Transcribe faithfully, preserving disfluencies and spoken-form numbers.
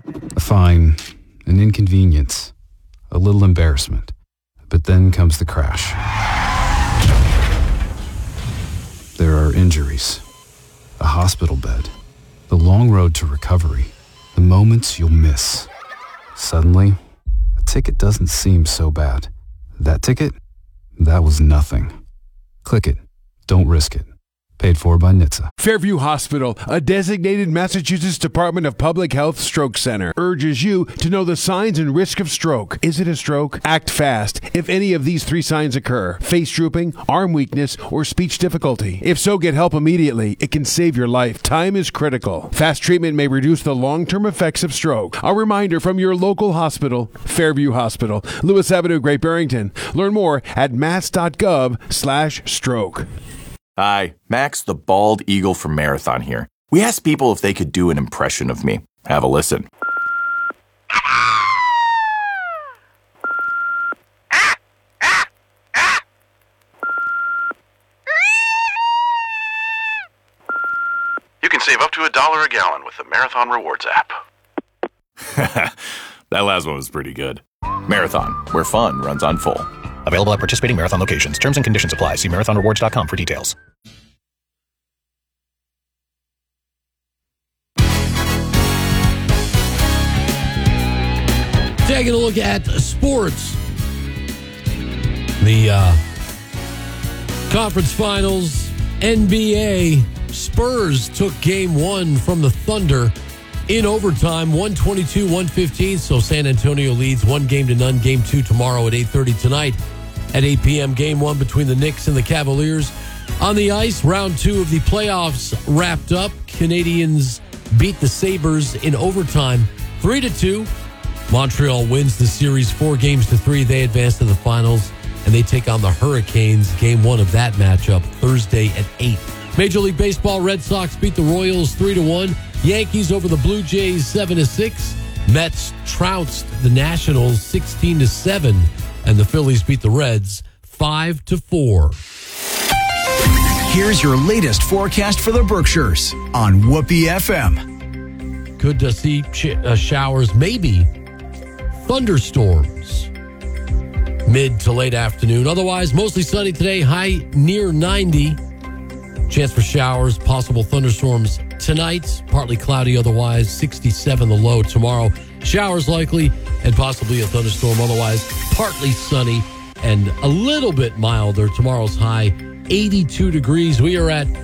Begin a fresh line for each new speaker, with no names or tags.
A fine, an inconvenience, a little embarrassment. But then comes the crash. There are injuries, a hospital bed, the long road to recovery, the moments you'll miss. Suddenly, a ticket doesn't seem so bad. That ticket? That was nothing. Click it. Don't risk it. Paid for by N H T S A.
Fairview Hospital, a designated Massachusetts Department of Public Health stroke center, urges you to know the signs and risk of stroke. Is it a stroke? Act fast if any of these three signs occur: face drooping, arm weakness, or speech difficulty. If so, get help immediately. It can save your life. Time is critical. Fast treatment may reduce the long-term effects of stroke. A reminder from your local hospital, Fairview Hospital, Lewis Avenue, Great Barrington. Learn more at mass.gov slash stroke.
Hi, Max the Bald Eagle from Marathon here. We asked people if they could do an impression of me. Have a listen.
You can save up to a dollar a gallon with the Marathon Rewards app.
That last one was pretty good. Marathon, where fun runs on full.
Available at participating Marathon locations. Terms and conditions apply. See marathon rewards dot com for details.
Taking a look at sports. The uh, conference finals, N B A. Spurs took game one from the Thunder in overtime, one twenty-two one fifteen. So San Antonio leads one game to none. Game two tomorrow at eight thirty tonight. At eight p.m., game one between the Knicks and the Cavaliers. On the ice, round two of the playoffs wrapped up. Canadians beat the Sabres in overtime, three to two. Montreal wins the series four games to three. They advance to the finals, and they take on the Hurricanes. Game one of that matchup Thursday at eight. Major League Baseball, Red Sox beat the Royals three to one. Yankees over the Blue Jays seven to six. Mets trounced the Nationals sixteen to seven. And the Phillies beat the Reds five to four.
Here's your latest forecast for the Berkshires on Whoopee F M.
Could uh, see sh- uh, showers, maybe thunderstorms, mid to late afternoon. Otherwise, mostly sunny today, high near ninety. Chance for showers, possible thunderstorms tonight. Partly cloudy otherwise, sixty-seven the low tomorrow. Showers likely and possibly a thunderstorm otherwise. Partly sunny and a little bit milder. Tomorrow's high, eighty-two degrees. We are at